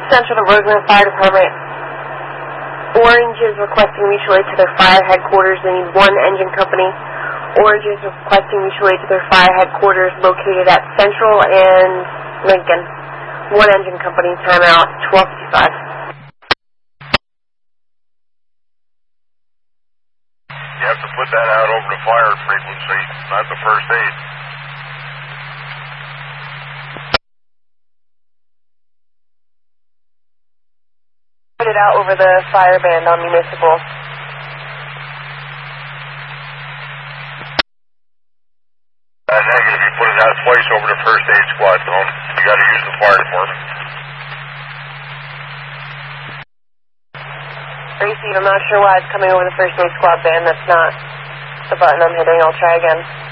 Central to Roseland Fire Department. Orange is requesting mutual aid to their fire headquarters. They need one engine company. Orange is requesting mutual aid to their fire headquarters located at Central and Lincoln. One engine company, timeout, 12:55. You have to put that out over the fire frequency, not the first aid. Put it out over the fire band on municipal. Negative, you put it out twice over the first aid squad zone. You got to use the fire department. Receive, I'm not sure why it's coming over the first aid squad band. That's not the button I'm hitting. I'll try again.